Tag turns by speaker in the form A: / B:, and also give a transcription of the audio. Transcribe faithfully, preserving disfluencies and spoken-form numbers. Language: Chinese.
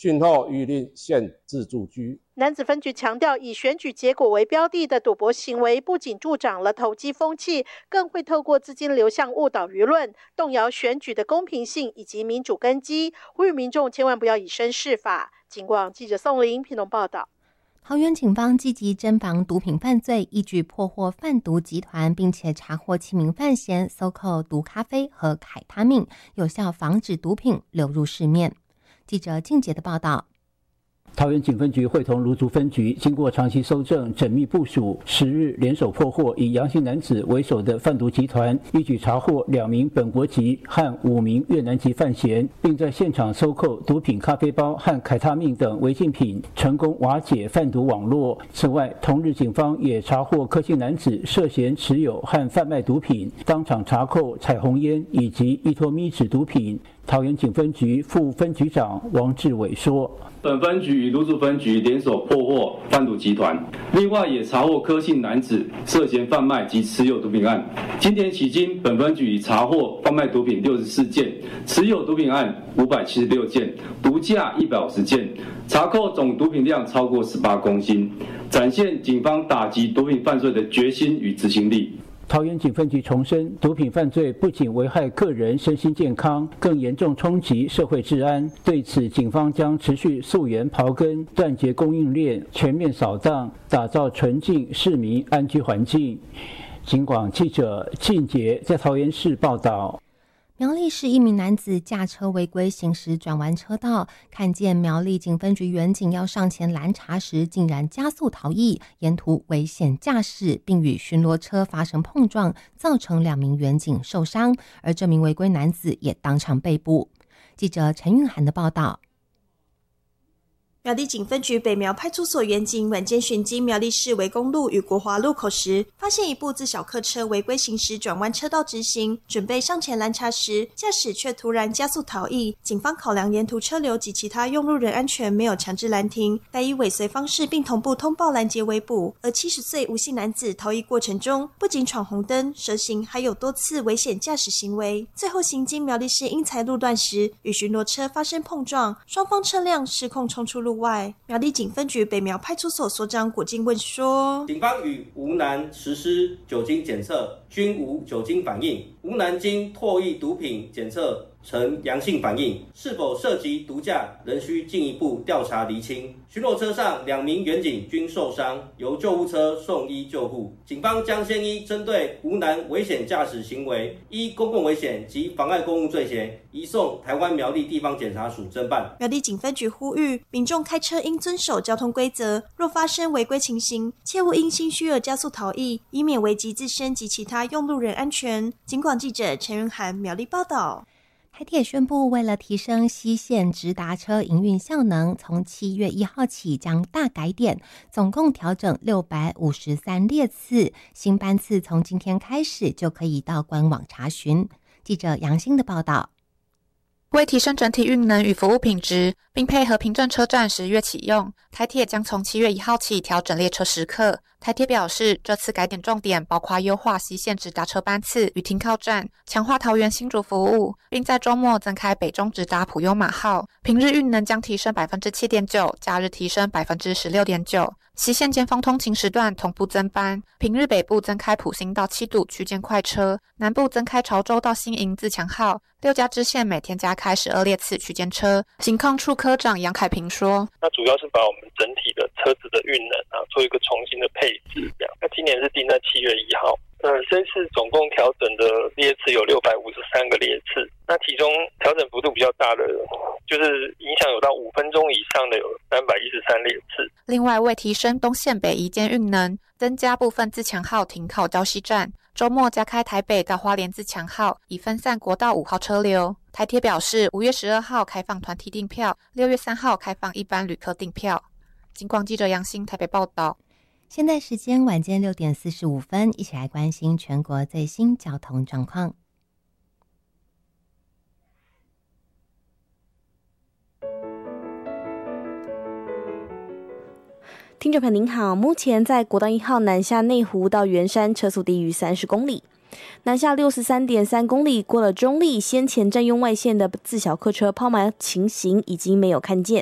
A: 讯后予令限制住居。
B: 男子分局强调，以选举结果为标的的赌博行为不仅助长了投机风气，更会透过资金流向误导舆论，动摇选举的公平性以及民主根基，呼吁民众千万不要以身试法。警广记者宋玲屏东报道。
C: 桃园警方积极侦防毒品犯罪，一举破获贩毒集团，并且查获七名犯嫌，搜扣毒咖啡和凯他命，有效防止毒品流入市面。记者静杰的报道。
D: 桃园警分局会同芦竹分局，经过长期搜证、缜密部署，十日联手破获以杨姓男子为首的贩毒集团，一举查获两名本国籍和五名越南籍犯嫌，并在现场搜扣毒品咖啡包和凯他命等违禁品，成功瓦解贩毒网络。此外，同日警方也查获柯姓男子涉嫌持有和贩卖毒品，当场查扣彩虹烟以及依托咪纸毒品。桃园警分局副分局长王志伟说：“
E: 本分局与芦竹分局联手破获贩毒集团，另外也查获柯姓男子涉嫌贩卖及持有毒品案。今年迄今，本分局已查获贩卖毒品六十四件，持有毒品案五百七十六件，毒驾一百五十件，查扣总毒品量超过十八公斤，展现警方打击毒品犯罪的决心与执行力。”
D: 桃园警分局重申，毒品犯罪不仅危害个人身心健康，更严重冲击社会治安。对此，警方将持续溯源刨根，断绝供应链，全面扫荡，打造纯净市民安居环境。警广记者靳杰在桃园市报道。
C: 苗栗市一名男子驾车违规行驶转弯车道，看见苗栗警分局员警要上前拦查时，竟然加速逃逸，沿途危险驾驶，并与巡逻车发生碰撞，造成两名员警受伤，而这名违规男子也当场被捕。记者陈韵涵的报道。
F: 苗栗警分局北苗派出所员警晚间巡经苗栗市围公路与国华路口时，发现一部自小客车违规行驶转弯车道直行，准备上前拦查时，驾驶却突然加速逃逸。警方考量沿途车流及其他用路人安全，没有强制拦停，待以尾随方式并同步通报拦截围捕。而七十岁吴姓男子逃逸过程中，不仅闯红灯、蛇行，还有多次危险驾驶行为。最后行经苗栗市英才路段时，与巡逻车发生碰撞，双方车辆失控冲出路外。苗栗警分局北苗派出所所长果敬问说：“
G: 警方与吴男实施酒精检测，均无酒精反应。吴男经唾液毒品检测呈阳性反应，是否涉及毒驾，仍需进一步调查厘清。巡逻车上两名员警均受伤，由救护车送医救护。警方将先依针对吴男危险驾驶行为，依公共危险及妨碍公务罪嫌，移送台湾苗栗地方检察署侦办。”
F: 苗栗警分局呼吁民众开车应遵守交通规则，若发生违规情形，切勿因心虚而加速逃逸，以免危及自身及其他用路人安全。警广记者陈云涵苗栗报道。
C: 台铁宣布，为了提升西线直达车营运效能，从七月一号起将大改点，总共调整六百五十三列次，新班次从今天开始就可以到官网查询。记者杨欣的报道。
H: 为提升整体运能与服务品质，并配合平镇车站十月启用，台铁将从七月一号起调整列车时刻。台铁表示，这次改点重点包括优化西线直达车班次与停靠站，强化桃园新竹服务，并在周末增开北中直达普悠玛号，平日运能将提升 百分之七点九， 假日提升 百分之十六点九。西线尖峰通勤时段同步增班，平日北部增开埔心到七堵区间快车，南部增开潮州到新营自强号，六家支线每天加开十二列次区间车。警控处科长杨凯平说：“
I: 那主要是把我们整体的车子的运能啊做一个重新的配置，这样。那今年是定在七月一号。呃，这次总共调整的列次有六百五十三个列次，那其中调整幅度比较大的，就是影响有到五分钟以上的有三百一十三列次。
H: 另外，为提升东线北移间运能，增加部分自强号停靠礁溪站，周末加开台北到花莲自强号，以分散国道五号车流。台铁表示，五月十二号开放团体订票，六月三号开放一般旅客订票。警广记者杨欣台北报道。
C: 现在时间晚间六点四十五分，一起来关心全国最新交通状况。
J: 听众朋友您好，目前在国道一号南下内湖到圆山车速低于三十公里，南下六十三点三公里过了中立，先前占用外线的自小客车抛锚情形已经没有看见。